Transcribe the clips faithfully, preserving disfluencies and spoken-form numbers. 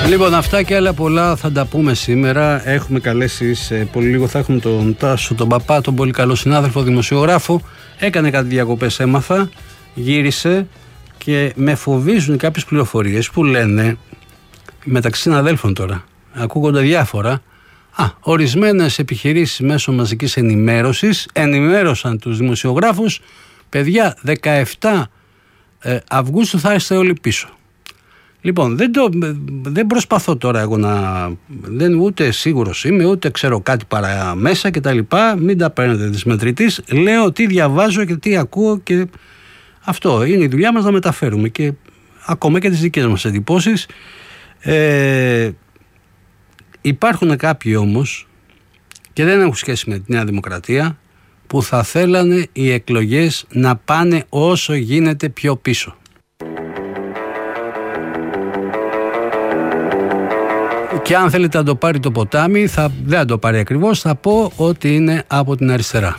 Λοιπόν, αυτά και άλλα πολλά θα τα πούμε σήμερα. Έχουμε καλέσει σε πολύ λίγο, θα έχουμε τον Τάσο, τον Παπά, τον πολύ καλό συνάδελφο δημοσιογράφο. Έκανε κάτι διακοπές, έμαθα, γύρισε και με φοβίζουν κάποιες πληροφορίες που λένε μεταξύ συναδέλφων τώρα. Ακούγονται διάφορα. Α, ορισμένες επιχειρήσεις μέσω μαζικής ενημέρωσης ενημέρωσαν τους δημοσιογράφους, παιδιά, δεκαεφτά Αυγούστου θα είστε όλοι πίσω. Λοιπόν, δεν, το, δεν προσπαθώ τώρα εγώ να... Δεν, ούτε σίγουρος είμαι, ούτε ξέρω κάτι παρά μέσα και τα λοιπά. Μην τα παίρνετε της μετρητής. Λέω τι διαβάζω και τι ακούω και αυτό είναι η δουλειά μας, να μεταφέρουμε και ακόμα και τις δικές μας εντυπώσεις. Ε, υπάρχουν κάποιοι όμως και δεν έχουν σχέση με τη Νέα Δημοκρατία που θα θέλανε οι εκλογές να πάνε όσο γίνεται πιο πίσω. Και αν θέλετε να το πάρει το ποτάμι, θα, δεν θα το πάρει ακριβώς, θα πω ότι είναι από την αριστερά.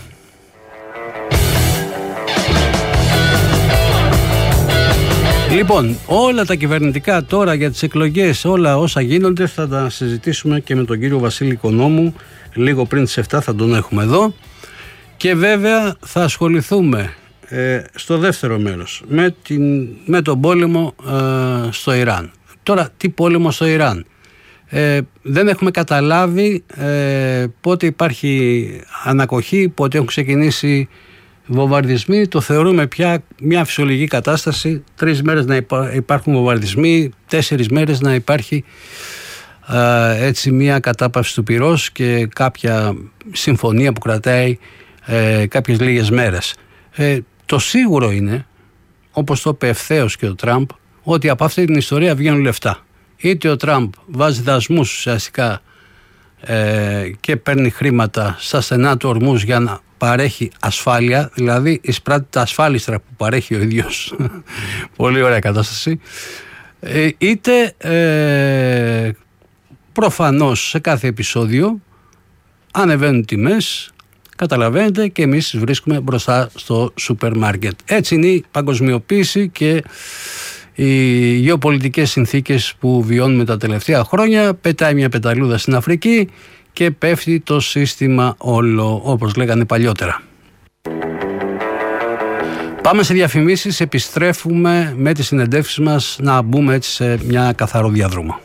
Λοιπόν, όλα τα κυβερνητικά τώρα για τις εκλογές, όλα όσα γίνονται θα τα συζητήσουμε και με τον κύριο Βασίλη Οικονόμου λίγο πριν τις επτά, θα τον έχουμε εδώ. Και βέβαια θα ασχοληθούμε ε, στο δεύτερο μέρος με, την, με τον πόλεμο ε, στο Ιράν. Τώρα, τι πόλεμο στο Ιράν? Ε, δεν έχουμε καταλάβει ε, πότε υπάρχει ανακοχή, πότε έχουν ξεκινήσει βομβαρδισμοί. Το θεωρούμε πια μια φυσιολογική κατάσταση. Τρεις μέρες να υπάρχουν βομβαρδισμοί, τέσσερις μέρες να υπάρχει ε, έτσι μια κατάπαυση του πυρός και κάποια συμφωνία που κρατάει ε, κάποιες λίγες μέρες. Ε, το σίγουρο είναι, όπως το είπε ευθέως και ο Τραμπ, ότι από αυτή την ιστορία βγαίνουν λεφτά. Είτε ο Τραμπ βάζει δασμούς ουσιαστικά ε, και παίρνει χρήματα στα στενά του ορμούς για να παρέχει ασφάλεια, δηλαδή εισπράττει τα ασφάλιστρα που παρέχει ο ίδιος. Πολύ ωραία κατάσταση. Ε, είτε ε, προφανώς σε κάθε επεισόδιο ανεβαίνουν τιμές, καταλαβαίνετε, και εμείς τις βρίσκουμε μπροστά στο σούπερ μάρκετ. Έτσι είναι η παγκοσμιοποίηση και οι γεωπολιτικές συνθήκες που βιώνουμε τα τελευταία χρόνια. Πετάει μια πεταλούδα στην Αφρική και πέφτει το σύστημα όλο, όπως λέγανε παλιότερα. Πάμε σε διαφημίσεις, επιστρέφουμε με τις συνεντεύξεις μας να μπούμε έτσι σε μια καθαρό διάδρομο.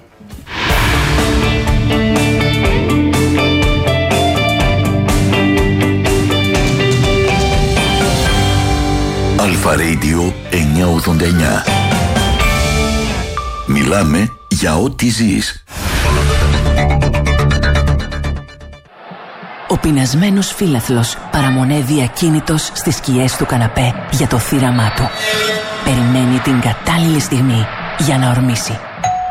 Αλφα Radio εννιακόσια ογδόντα εννιά. Μιλάμε για ό,τι ζεις. Ο πεινασμένος φύλαθλος παραμονεύει ακίνητος στις σκιές του καναπέ για το θύραμά του. Περιμένει την κατάλληλη στιγμή για να ορμήσει.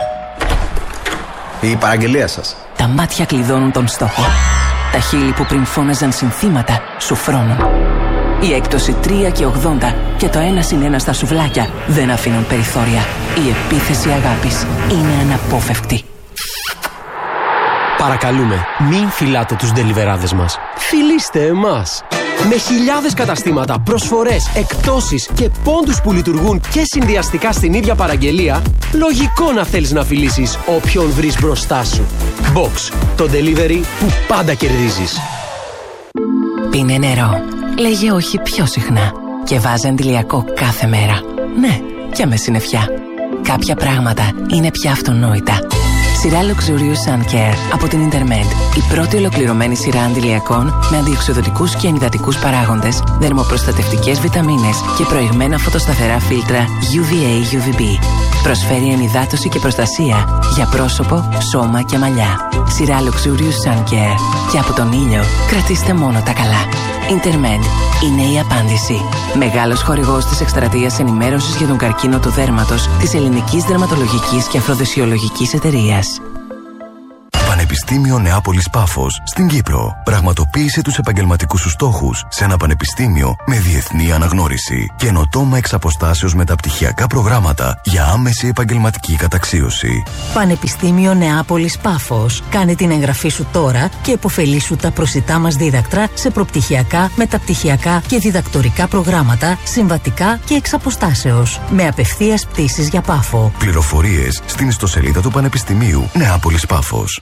Η παραγγελία σας. Τα μάτια κλειδώνουν τον στόχο. Τα χείλη που πριν φώναζαν συνθήματα σου φρώνουν. Η έκπτωση τρία και ογδόντα και το ένα συν ένα στα σουβλάκια δεν αφήνουν περιθώρια. Η επίθεση αγάπης είναι αναπόφευκτη. Παρακαλούμε, μην φυλάτε τους ντελιβεράδες μας. Φιλήστε εμάς. Με χιλιάδες καταστήματα, προσφορές, εκπτώσεις και πόντους που λειτουργούν και συνδυαστικά στην ίδια παραγγελία, λογικό να θέλεις να φιλήσεις όποιον βρεις μπροστά σου. Box, το delivery που πάντα κερδίζεις. Πίνε νερό. Λέγε όχι πιο συχνά. Και βάζε αντιλιακό κάθε μέρα. Ναι, και με συννεφιά. Κάποια πράγματα είναι πια αυτονόητα. Σειρά Luxurious Sun Care από την Intermed. Η πρώτη ολοκληρωμένη σειρά αντιλιακών με αντιοξυδοτικούς και ενυδατικούς παράγοντες, δερμοπροστατευτικές βιταμίνες και προηγμένα φωτοσταθερά φίλτρα γιου βι έι γιου βι μπι. Προσφέρει ενυδάτωση και προστασία για πρόσωπο, σώμα και μαλλιά. Σειρά Luxurious Sun Care. Και από τον ήλιο κρατήστε μόνο τα καλά. Intermed είναι η απάντηση. Μεγάλος χορηγός της εκστρατείας ενημέρωσης για τον καρκίνο του δέρματος της Ελληνικής Δερματολογικής και Αφροδεσιολογικής Εταιρείας. Πανεπιστήμιο Νεάπολης Πάφος στην Κύπρο. Πραγματοποίησε τους επαγγελματικούς σου στόχους σε ένα πανεπιστήμιο με διεθνή αναγνώριση. Καινοτόμα εξ αποστάσεως μεταπτυχιακά προγράμματα για άμεση επαγγελματική καταξίωση. Πανεπιστήμιο Νεάπολης Πάφος. Κάνε την εγγραφή σου τώρα και επωφελήσου τα προσιτά μας δίδακτρα σε προπτυχιακά, μεταπτυχιακά και διδακτορικά προγράμματα, συμβατικά και εξ αποστάσεως. Με απευθείας πτήσεις για Πάφο. Πληροφορίες στην ιστοσελίδα του Πανεπιστημίου Νεάπολης Πάφος.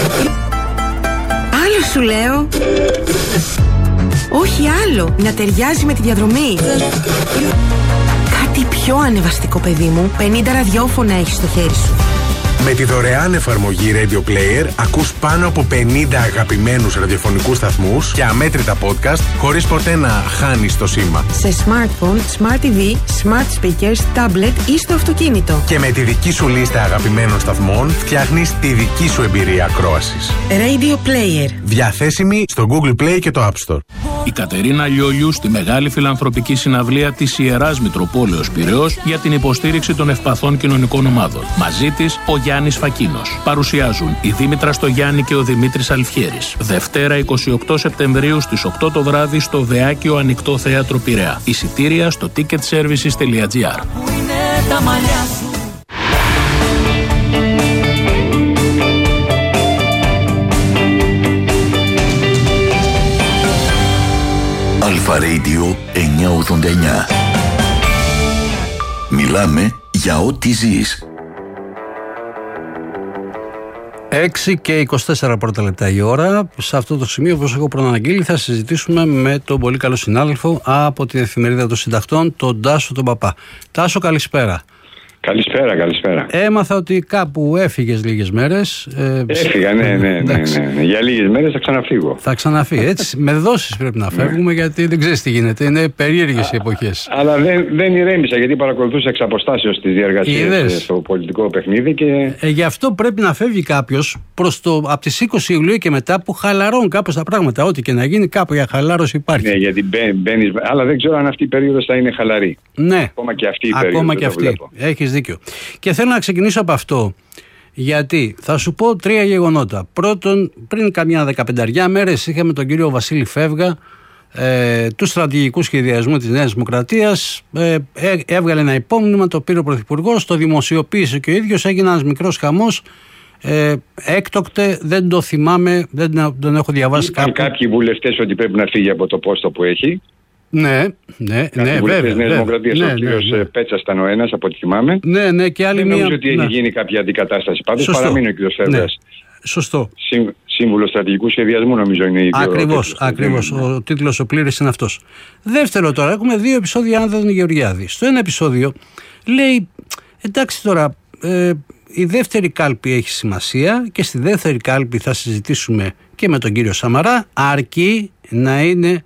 Άλλο σου λέω. Όχι άλλο. Να ταιριάζει με τη διαδρομή. Κάτι πιο ανεβαστικό, παιδί μου. πενήντα ραδιόφωνα έχεις στο χέρι σου. Με τη δωρεάν εφαρμογή Radio Player ακούς πάνω από πενήντα αγαπημένους ραδιοφωνικούς σταθμούς και αμέτρητα podcast χωρίς ποτέ να χάνεις το σήμα. Σε smartphone, smart τι βι, smart speakers, tablet ή στο αυτοκίνητο. Και με τη δική σου λίστα αγαπημένων σταθμών φτιάχνεις τη δική σου εμπειρία ακρόασης. Radio Player. Διαθέσιμη στο Google Play και το App Store. Η Κατερίνα Λιόλιου στη μεγάλη φιλανθρωπική συναυλία της Ιεράς Μητροπόλεως Πειραιώς για την υποστήριξη των ευπαθών κοινωνικών ομάδων. Μαζί της ο Γιάννης Φακίνος. Παρουσιάζουν η Δήμητρα Στογιάννη και ο Δημήτρης Αλφιέρης. Δευτέρα εικοστή ογδόη Σεπτεμβρίου στις οκτώ το βράδυ στο Δεάκιο Ανοιχτό Θέατρο Πειραιά. Εισιτήρια στο ticket services τελεία gr. Αλφα Radio εννιακόσια ογδόντα εννιά. Μιλάμε για ό,τι ζεις. έξι και είκοσι τέσσερα πρώτα λεπτά η ώρα. Σε αυτό το σημείο, όπως έχω προαναγγείλει, θα συζητήσουμε με τον πολύ καλό συνάδελφο από την Εφημερίδα των Συντακτών, τον Τάσο τον Παπά. Τάσο, καλησπέρα. Καλησπέρα, καλησπέρα. Έμαθα ότι κάπου έφυγες λίγες μέρες. Ε, Έφυγα, ναι, ναι, ναι, ναι, ναι. Για λίγες μέρες θα ξαναφύγω. Θα ξαναφύγει, έτσι. Με δόσεις πρέπει να φεύγουμε, γιατί δεν ξέρεις τι γίνεται. Είναι περίεργες οι εποχές. Αλλά δεν, δεν ηρέμησα, γιατί παρακολουθούσα εξ αποστάσεως τις διεργασίες στο πολιτικό παιχνίδι. Και... Ε, γι' αυτό πρέπει να φεύγει κάποιος από τις είκοσι Ιουλίου και μετά, που χαλαρώνουν κάπως τα πράγματα. Ό,τι και να γίνει, κάπου για χαλάρωση υπάρχει. Ναι, γιατί μπαίνεις. Αλλά δεν ξέρω αν αυτή η περίοδος θα είναι χαλαρή. Ναι, ακόμα και αυτή η ακόμα περίοδος. Και αυτή. Έχεις δίκιο. Και θέλω να ξεκινήσω από αυτό, γιατί θα σου πω τρία γεγονότα. Πρώτον, πριν καμιά δεκαπενταριά μέρες είχαμε τον κύριο Βασίλη Φεύγα, ε, του στρατηγικού σχεδιασμού της Νέας Δημοκρατίας. Ε, ε, έβγαλε ένα υπόμνημα, το πήρε ο Πρωθυπουργός, το δημοσιοποίησε και ο ίδιος, έγινε ένας μικρός χαμός. Ε, έκτοτε δεν το θυμάμαι, δεν τον έχω διαβάσει κάπου. Είπαν κάποιοι βουλευτές ότι πρέπει να φύγει από το πόστο που έχει. Ναι, ναι, ναι, βέβαια. Νέας Δημοκρατίας, ναι, ο κύριος ναι, ναι. Πέτσας ήταν ο ένας, από ό,τι θυμάμαι. Ναι, ναι, και άλλη δεν μία. νομίζω ότι ναι. έχει γίνει κάποια αντικατάσταση. Πάντως παραμείνει ο κύριος Φεύγας. Ναι. Σωστό. Σύμ, σύμβουλο στρατηγικού σχεδιασμού, νομίζω είναι η ίδια. Ακριβώς, ακριβώς. Ο τίτλος ο πλήρης είναι αυτός. Δεύτερο, τώρα έχουμε δύο επεισόδια Άνδρων Γεωργιάδη. Στο ένα επεισόδιο λέει, εντάξει τώρα, ε, η δεύτερη κάλπη έχει σημασία και στη δεύτερη κάλπη θα συζητήσουμε και με τον κύριο Σαμαρά, αρκεί να είναι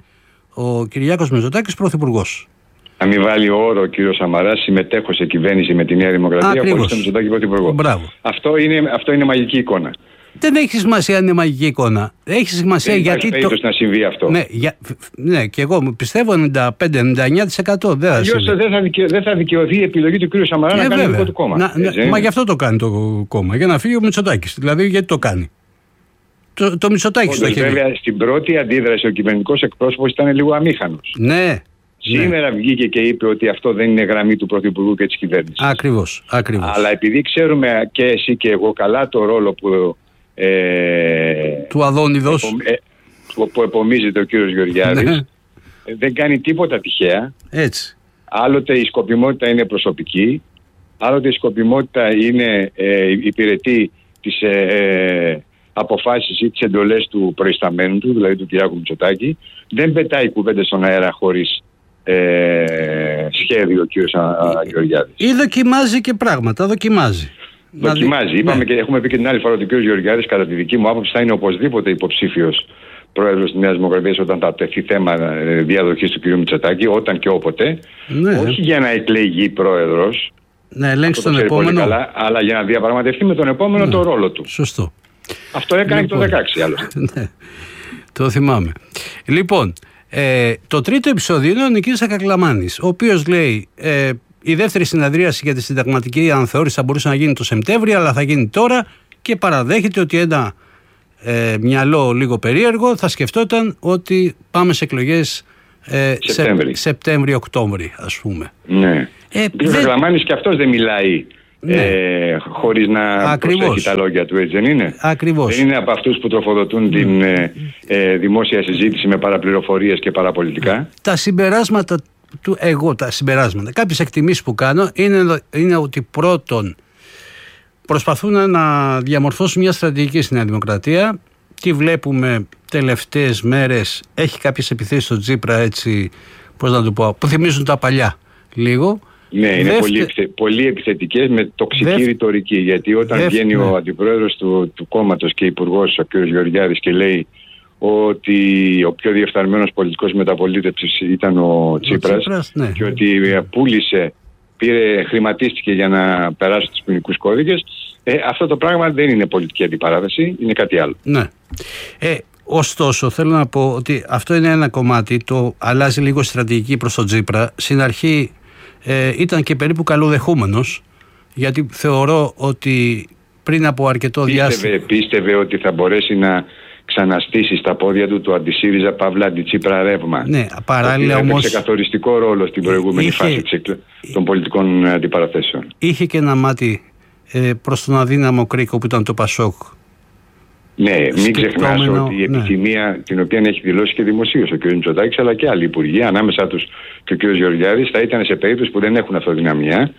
ο Κυριάκος Μητσοτάκης πρωθυπουργός. Να μην βάλει όρο ο κύριος Σαμαράς, συμμετέχω σε κυβέρνηση με τη Νέα Δημοκρατία, χωρίς τον Μητσοτάκη πρωθυπουργό. Μπράβο. Αυτό είναι, αυτό είναι μαγική εικόνα. Δεν έχει σημασία αν είναι μαγική εικόνα. Έχει σημασία δεν γιατί. Δεν υπάρχει το... να συμβεί αυτό. Ναι, για... ναι, και εγώ πιστεύω ενενήντα πέντε με ενενήντα εννιά τοις εκατό δεν θα συμβεί. Δεν θα, δικαι... δεν θα δικαιωθεί η επιλογή του κ. Σαμαρά ε, να κάνει δικό του κόμμα. Να, ναι, μα γι' αυτό το κάνει το κόμμα. Για να φύγει ο Μητσοτάκης. Δηλαδή, γιατί το κάνει. Το, το Μητσοτάκη στο χέρι. Βέβαια, στην πρώτη αντίδραση ο κυβερνητικός εκπρόσωπος ήταν λίγο αμήχανος. Ναι. Σήμερα ναι. βγήκε και είπε ότι αυτό δεν είναι γραμμή του Πρωθυπουργού και της κυβέρνησης. Ακριβώς, ακριβώς. Αλλά επειδή ξέρουμε και εσύ και εγώ καλά το ρόλο που. Ε, του Αδόνιδος επο, ε, που, που επομίζεται ο κύριος Γεωργιάδης, ναι. δεν κάνει τίποτα τυχαία. Έτσι. Άλλοτε η σκοπιμότητα είναι προσωπική, άλλοτε η σκοπιμότητα είναι ε, υπηρετή τις ε, ε, αποφάσεις ή τις εντολές του προϊσταμένου του, δηλαδή του Κυριάκου Μητσοτάκη. Δεν πετάει κουβέντες στον αέρα χωρίς ε, σχέδιο ο κύριος Γεωργιάδης. Ή δοκιμάζει και πράγματα, δοκιμάζει. Δοκιμάζει. Ναι. Είπαμε και έχουμε πει και την άλλη φορά ότι ο κ. Γεωργιάδης, κατά τη δική μου άποψη, θα είναι οπωσδήποτε υποψήφιος πρόεδρος της Νέας Δημοκρατίας όταν θα τεθεί θέμα διαδοχής του κ. Μητσοτάκη, όταν και όποτε. Ναι. Όχι για να εκλεγεί πρόεδρος. Να ελέγξει τον επόμενο. Καλά, αλλά για να διαπραγματευτεί με τον επόμενο ναι. το ρόλο του. Σωστό. Αυτό έκανε λοιπόν. Και το δεκαέξι άλλωστε. Ναι. Το θυμάμαι. Λοιπόν, ε, το τρίτο επεισόδιο είναι ο Νικήτας Κακλαμάνης, ο οποίος λέει. Ε, Η δεύτερη συνεδρίαση για τη συνταγματική αναθεώρηση θα μπορούσε να γίνει το Σεπτέμβριο, αλλά θα γίνει τώρα, και παραδέχεται ότι ένα ε, μυαλό λίγο περίεργο θα σκεφτόταν ότι πάμε σε εκλογές ε, Σεπτέμβρη-Οκτώβρη, ας πούμε. Ναι. Ε, ο Γλαμάνης και αυτός δεν μιλάει. Ναι. Ε, χωρίς να Ακριβώς. προσέχει τα λόγια του, έτσι δεν είναι? Ακριβώς. Δεν είναι από αυτούς που τροφοδοτούν mm. την ε, ε, δημόσια συζήτηση με παραπληροφορίες και παραπολιτικά. Τα συμπεράσματα του, εγώ τα συμπεράσματα, κάποιες εκτιμήσεις που κάνω είναι, είναι ότι πρώτον προσπαθούν να διαμορφώσουν μια στρατηγική στη Νέα Δημοκρατία. Τι βλέπουμε τελευταίες μέρες, έχει κάποιες επιθέσεις στο Τσίπρα, έτσι, πώς να το πω, που θυμίζουν τα παλιά λίγο. Ναι, είναι Δεύτε... πολύ, πολύ επιθετικές με τοξική Δεύτε... ρητορική. Γιατί όταν Δεύτε... βγαίνει ναι. ο αντιπρόεδρος του, του κόμματος και υπουργός, ο κ. Γεωργιάδης, και λέει ότι ο πιο διεφθαρμένος πολιτικός μεταπολίτευσης ήταν ο Τσίπρας, ο Τσίπρας ναι. και ότι πούλησε, πήρε, χρηματίστηκε για να περάσει τους ποινικούς κώδικες, ε, αυτό το πράγμα δεν είναι πολιτική αντιπαράθεση, είναι κάτι άλλο. Ναι. Ε, ωστόσο, θέλω να πω ότι αυτό είναι ένα κομμάτι, το αλλάζει λίγο στρατηγική προς τον Τσίπρα. Στην αρχή Ε, ήταν και περίπου καλοδεχούμενος, γιατί θεωρώ ότι πριν από αρκετό πίστευε, διάστημα πίστευε ότι θα μπορέσει να ξαναστήσει στα πόδια του το αντισύριζα Παύλα αντιτσίπρα ρεύμα. Ναι, παράλληλα όμως όμως σε καθοριστικό ρόλο στην προηγούμενη είχε, φάση των πολιτικών αντιπαραθέσεων. Είχε και ένα μάτι ε, προς τον αδύναμο κρίκο που ήταν το Πασόκ. Ναι, μην ξεχνάς ότι η επιθυμία, ναι. την οποία έχει δηλώσει και δημοσίως ο κ. Μητσοτάκης αλλά και άλλοι υπουργοί, ανάμεσα τους και ο κ. Γεωργιάδης, θα ήταν σε περίπτωση που δεν έχουν αυτοδυναμία,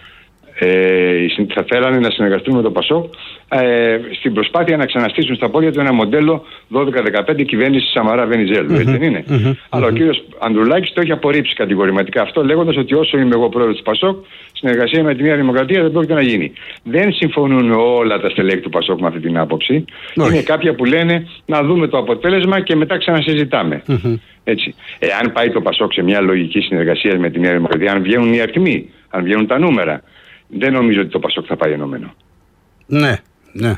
ε, θα θέλανε να συνεργαστούν με το Πασόκ ε, στην προσπάθεια να ξαναστήσουν στα πόδια του ένα μοντέλο δώδεκα δεκαπέντε κυβέρνηση Σαμαρά Βενιζέλου, mm-hmm. έτσι δεν είναι? Mm-hmm. Αλλά mm-hmm. ο κ. Ανδρουλάκης το έχει απορρίψει κατηγορηματικά αυτό, λέγοντας ότι όσο είμαι εγώ πρόεδρος του Πασόκ, συνεργασία με τη Νέα Δημοκρατία δεν πρόκειται να γίνει. Δεν συμφωνούν όλα τα στελέχη του Πασόκ με αυτή την άποψη. Mm-hmm. Είναι κάποια που λένε να δούμε το αποτέλεσμα και μετά ξανασυζητάμε. Mm-hmm. Έτσι. Εάν πάει το Πασόκ σε μια λογική συνεργασία με τη Νέα Δημοκρατία, αν βγαίνουν οι αριθμοί, αν βγαίνουν τα νούμερα, δεν νομίζω ότι το Πασόκ θα πάει ενωμένο. Ναι, ναι.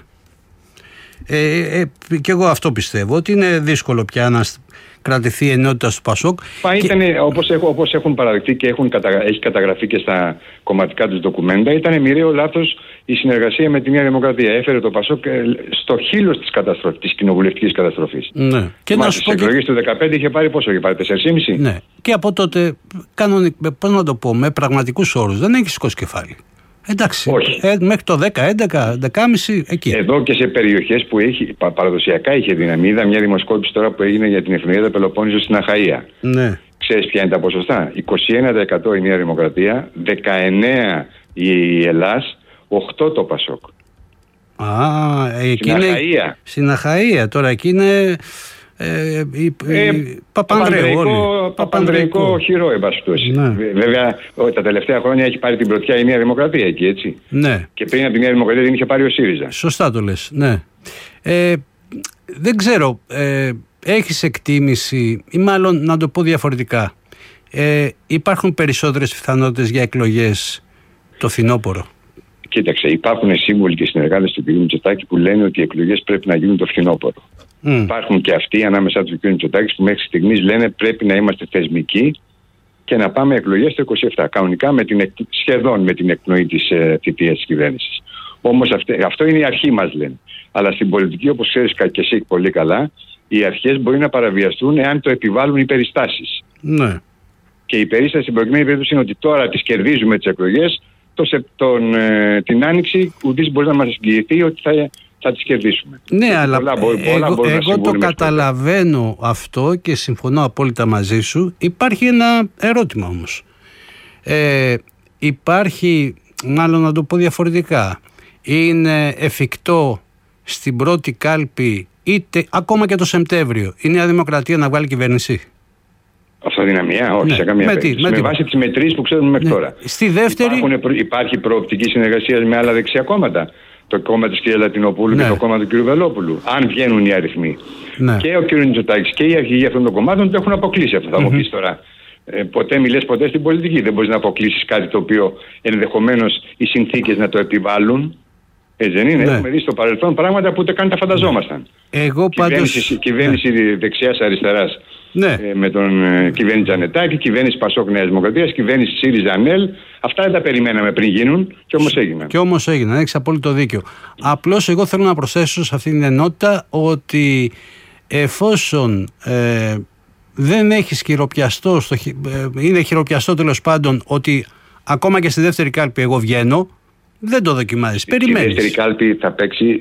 Ε, ε, και εγώ αυτό πιστεύω, ότι είναι δύσκολο πια να κρατηθεί η ενότητα στο Πασόκ. Μα και... ήταν, όπως, έχουν, όπως έχουν παραδειχθεί και έχουν κατα... έχει καταγραφεί και στα κομματικά τους ντοκουμέντα, ήταν μοιραίο λάθος η συνεργασία με τη Νέα Δημοκρατία. Έφερε το Πασόκ στο χείλος της καταστροφής, της κοινοβουλευτικής καταστροφής. Ναι. Και Μα στις και... εκλογές του δεκαπέντε είχε πάρει πόσο, είχε πάρει τέσσερα κόμμα πέντε. Ναι. Και από τότε, κανονικά, πώς να το πω, με πραγματικούς όρους, δεν έχει σηκώσει κεφάλι. Εντάξει, ε, μέχρι το δέκα, έντεκα, δεκάμιση εκεί. Εδώ και σε περιοχές που έχει, παραδοσιακά είχε δύναμη. Είδα μια δημοσκόπηση τώρα που έγινε για την εφημερίδα Πελοπόννησο στην Αχαΐα. Ναι. Ξέρεις ποια είναι τα ποσοστά? είκοσι ένα τοις εκατό η Νέα Δημοκρατία, δεκαεννέα τοις εκατό η Ελλάς, οκτώ το Πασόκ. Α, εκεί στην είναι, Αχαΐα. Στην Αχαΐα, τώρα εκεί είναι... Ε, η, ε, η, Παπανδρεϊκό, Παπανδρεϊκό χειρό, εν πάση περιπτώσει. Ναι. Βέβαια, τα τελευταία χρόνια έχει πάρει την πρωτιά η Νέα Δημοκρατία εκεί, έτσι. Ναι. Και πριν από τη Νέα Δημοκρατία την είχε πάρει ο ΣΥΡΙΖΑ. Σωστά το λες, ναι. Ε, δεν ξέρω, ε, έχεις εκτίμηση, ή μάλλον να το πω διαφορετικά, ε, υπάρχουν περισσότερες πιθανότητες για εκλογές το φθινόπωρο? Κοίταξε, υπάρχουν σύμβολοι και συνεργάτες του κ. Μητσοτάκη που λένε ότι οι εκλογές πρέπει να γίνουν το φθινόπωρο. Mm. Υπάρχουν και αυτοί ανάμεσά του κ. Μητσοτάκη που μέχρι στιγμής λένε πρέπει να είμαστε θεσμικοί και να πάμε εκλογές το είκοσι επτά. Κανονικά με την, σχεδόν με την εκπνοή της ε, θητείας της κυβέρνησης. Όμως αυτό είναι η αρχή μας, λένε. Αλλά στην πολιτική, όπως ξέρεις και εσύ πολύ καλά, οι αρχές μπορεί να παραβιαστούν εάν το επιβάλλουν οι περιστάσεις. Mm. Και η περίσταση στην προκειμένη περίπτωση είναι ότι τώρα τις κερδίζουμε τις εκλογές, το, τον, ε, την Άνοιξη ουδής μπορεί να μας εγγυηθεί ότι θα. θα τις κερδίσουμε. Ναι, πολλά, αλλά πολλά, πολλά εγώ, εγώ το καταλαβαίνω αυτό και συμφωνώ απόλυτα μαζί σου. Υπάρχει ένα ερώτημα όμως. Ε, υπάρχει, μάλλον να το πω διαφορετικά, είναι εφικτό στην πρώτη κάλπη, είτε ακόμα και το Σεπτέμβριο, η Νέα Δημοκρατία να βγάλει κυβέρνηση? Αυτοδυναμία, όχι, ναι, σε καμία περίπτωση. Με, με βάση τις μετρήσεις που ξέρουμε μέχρι ναι. τώρα. Στη δεύτερη... Υπάρχουν, υπάρχει προοπτική συνεργασία με άλλα δεξιά κόμματα. Το κόμμα της κ. Λατινοπούλου ναι. και το κόμμα του κ. Βελόπουλου. Αν βγαίνουν οι αριθμοί. Ναι. Και ο κ. Μητσοτάκης και οι αρχηγοί αυτών των κομμάτων το έχουν αποκλείσει αυτό. Θα mm-hmm. μου πεις τώρα. Ε, ποτέ μιλές ποτέ στην πολιτική. Δεν μπορείς να αποκλείσεις κάτι το οποίο ενδεχομένως οι συνθήκες να το επιβάλλουν. Έτσι δεν είναι? Ναι. Έχουμε δει στο παρελθόν πράγματα που ούτε καν τα φανταζόμασταν. Εγώ κυβέρνηση, πάντως... κυβέρνηση ναι. δεξιάς αριστεράς Ναι. Ε, με τον ε, κυβέρνηση Τζανετάκη, κυβέρνηση Πασόκ Νέας Δημοκρατίας, κυβέρνηση ΣΥΡΙΖΑ ΝΕΛ. Αυτά δεν τα περιμέναμε πριν γίνουν και όμως έγιναν. Και όμως έγιναν, έχεις απόλυτο δίκιο. Απλώς εγώ θέλω να προσθέσω σε αυτήν την ενότητα ότι εφόσον ε, δεν έχεις χειροπιαστό, στο, ε, είναι χειροπιαστό τέλος πάντων ότι ακόμα και στη δεύτερη κάλπη εγώ βγαίνω, δεν το δοκιμάζεις. Περιμένεις. Η δεύτερη κάλπη θα παίξει